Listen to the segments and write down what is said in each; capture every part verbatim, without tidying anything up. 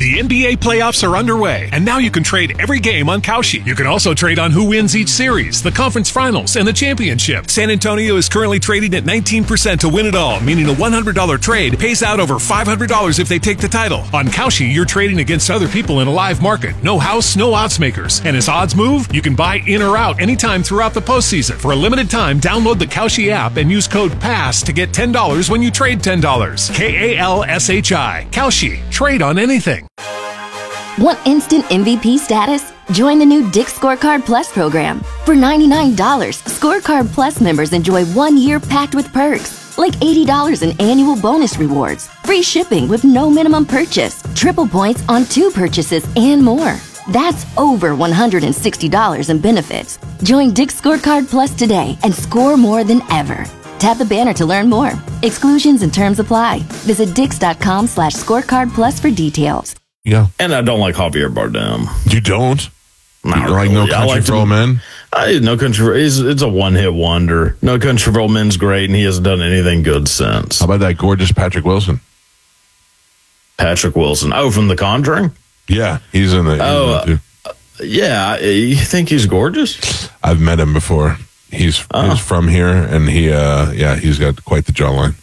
The N B A playoffs are underway, and now you can trade every game on Kalshi. You can also trade on who wins each series, the conference finals, and the championship. San Antonio is currently trading at nineteen percent to win it all, meaning a one hundred dollars trade pays out over five hundred dollars if they take the title. On Kalshi, you're trading against other people in a live market. No house, no odds makers. And as odds move, you can buy in or out anytime throughout the postseason. For a limited time, download the Kalshi app and use code PASS to get ten dollars when you trade ten dollars. K A L S H I. Kalshi. Trade on anything. Want instant M V P status? Join the new Dick's Scorecard Plus program. For ninety-nine dollars, Scorecard Plus members enjoy one year packed with perks, like eighty dollars in annual bonus rewards, free shipping with no minimum purchase, triple points on two purchases, and more. That's over one hundred sixty dollars in benefits. Join Dick's Scorecard Plus today and score more than ever. Tap the banner to learn more. Exclusions and terms apply. Visit dix.com slash scorecard plus for details. Yeah. And I don't like Javier Bardem. You don't? Not you really. like No Country I like for Old Men? I, no Country for it's, it's a one-hit wonder. No Country for Old Men's great, and he hasn't done anything good since. How about that gorgeous Patrick Wilson? Patrick Wilson. Oh, from The Conjuring? Yeah, he's in the. He's Oh, in it too. uh, yeah. You think he's gorgeous? I've met him before. He's Oh. he's from here, and he, uh, yeah, he's got quite the jawline.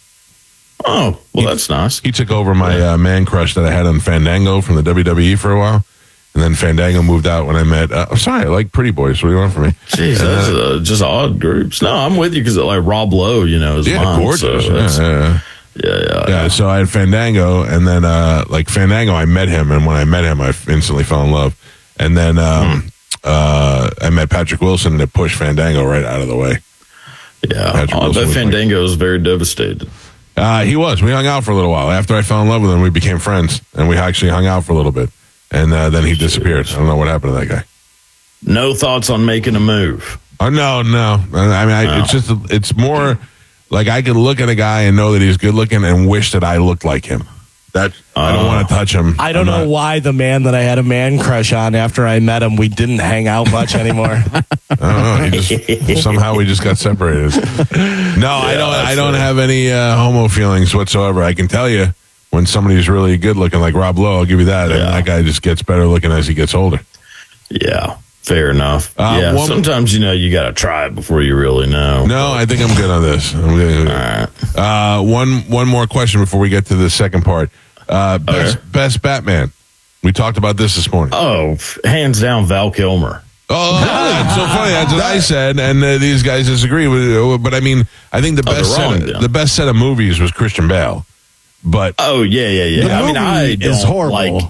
Oh, well, He- that's nice. He took over my uh, man crush that I had on Fandango from the W W E for a while, and then Fandango moved out when I met. Uh, I'm sorry, I like Pretty Boys. What do you want from me? Jeez, that's uh, just odd groups. No, I'm with you because like Rob Lowe, you know, is Yeah, mine. gorgeous. So yeah, that's- yeah, yeah. yeah, yeah, Yeah, so I had Fandango, and then uh, like Fandango, I met him, and when I met him, I instantly fell in love. And then um, Hmm. uh, I met Patrick Wilson, and it pushed Fandango right out of the way. Yeah, Patrick oh, I Wilson bet was Fandango is very devastated. Uh, he was. We hung out for a little while. After I fell in love with him, we became friends, and we actually hung out for a little bit. And uh, then he disappeared. I don't know what happened to that guy. No thoughts on making a move. Oh no, no. I mean, I, No. it's just it's more like I could look at a guy and know that he's good looking and wish that I looked like him. That I don't Oh. want to touch him. I don't I'm know not- why the man that I had a man crush on after I met him, we didn't hang out much anymore. I don't know. He just, somehow we just got separated. No, I don't. I don't have any uh, homo feelings whatsoever. I can tell you when somebody's really good looking, like Rob Lowe, I'll give you that. And Yeah. that guy just gets better looking as he gets older. Yeah, fair enough. Uh, yeah, one- sometimes you know you got to try it before you really know. No, I think I'm good on this. I'm good. All right. Uh, one one more question before we get to the second part. Uh, best Okay. best Batman. We talked about this this morning. Oh, hands down, Val Kilmer. Oh, that's so funny. That's what I said, and uh, these guys disagree with. But I mean, I think the Oh, they're best wrong, set of, then. the best set of movies was Christian Bale. But Oh yeah, yeah, yeah. The I mean, movie I is don't horrible. like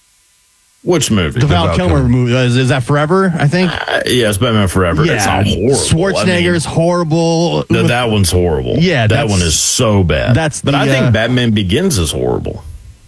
which movie? The Val Val Kilmer Kilmer. movie is, is that Forever? I think. Uh, yeah, it's Batman Forever. It's not horrible. Schwarzenegger's I mean, horrible. no, that one's horrible. Yeah, that that's- one is so bad. that's but the, I think uh, Batman Begins is horrible.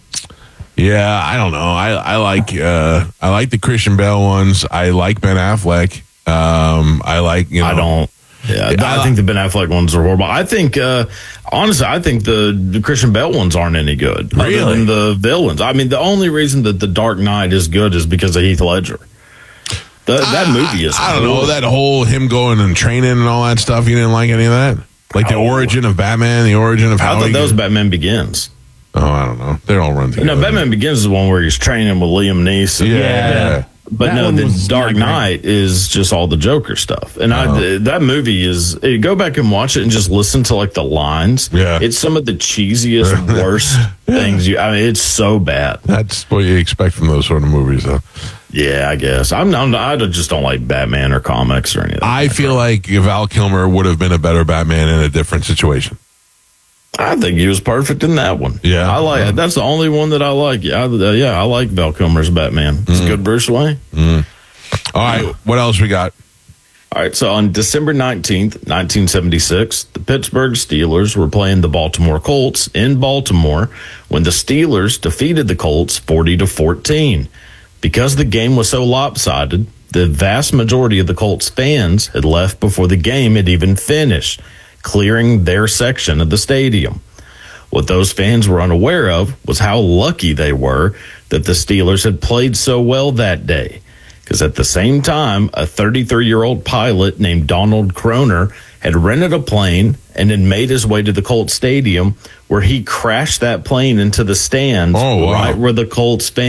yeah, I don't know. I I like uh, I like the Christian Bale ones. I like Ben Affleck. Um, I like you know. I don't. Yeah, Yeah, I think the Ben Affleck ones are horrible. I think, uh, honestly, I think the, the Christian Bale ones aren't any good. Really? Other than the villains. I mean, the only reason that The Dark Knight is good is because of Heath Ledger. The, that movie is. I don't know horrible. that whole him going and training and all that stuff. You didn't like any of that, like the Oh. origin of Batman, the origin of I how. thought he that was got- Batman Begins. Oh, I don't know. They all run together. No, Batman Begins is the one where he's training with Liam Neeson. Yeah. Yeah. But That no, one the was Dark not great. Knight is just all the Joker stuff, and I Oh. that movie is. eh, Go back and watch it and just listen to like the lines. Yeah. It's some of the cheesiest, worst things. You, I mean, it's so bad. That's what you expect from those sort of movies, though. Yeah, I guess I'm. I'm I just don't like Batman or comics or anything. I like feel that. like Val Kilmer would have been a better Batman in a different situation. I think he was perfect in that one. Yeah. I like. Uh-huh. That's the only one that I like. Yeah, I, uh, yeah, I like Val Kilmer's Batman. It's a good Bruce Wayne. All right, what else we got? All right, so on December nineteenth, nineteen seventy-six, the Pittsburgh Steelers were playing the Baltimore Colts in Baltimore when the Steelers defeated the Colts forty to fourteen. Because the game was so lopsided, the vast majority of the Colts fans had left before the game had even finished, clearing their section of the stadium. What those fans were unaware of was how lucky they were that the Steelers had played so well that day. Because at the same time, a thirty-three-year-old pilot named Donald Croner had rented a plane and had made his way to the Colts stadium, where he crashed that plane into the stands Oh, wow. right where the Colts fans